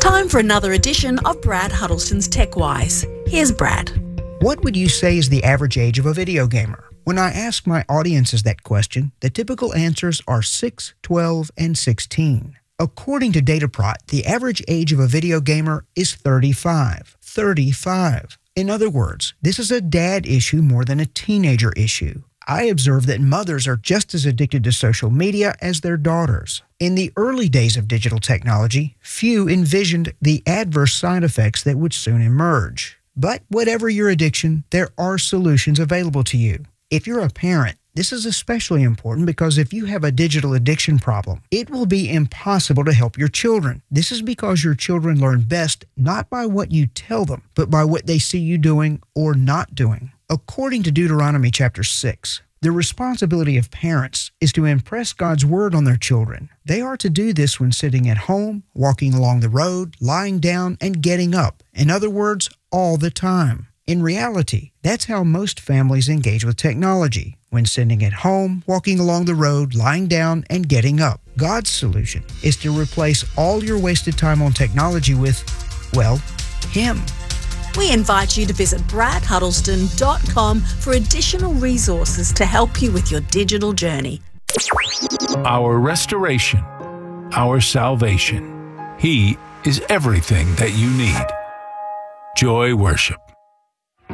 Time for another edition of Brad Huddleston's TechWise. Here's Brad. What would you say is the average age of a video gamer? When I ask my audiences that question, the typical answers are 6, 12, and 16. According to Dataprot, the average age of a video gamer is 35. 35. In other words, this is a dad issue more than a teenager issue. I observe that mothers are just as addicted to social media as their daughters. In the early days of digital technology, few envisioned the adverse side effects that would soon emerge. But whatever your addiction, there are solutions available to you. If you're a parent, this is especially important because if you have a digital addiction problem, it will be impossible to help your children. This is because your children learn best not by what you tell them, but by what they see you doing or not doing. According to Deuteronomy chapter 6, the responsibility of parents is to impress God's word on their children. They are to do this when sitting at home, walking along the road, lying down, and getting up. In other words, all the time. In reality, that's how most families engage with technology, when sitting at home, walking along the road, lying down, and getting up. God's solution is to replace all your wasted time on technology with, well, Him. We invite you to visit bradhuddleston.com for additional resources to help you with your digital journey. Our restoration, our salvation. He is everything that you need. Joy Worship.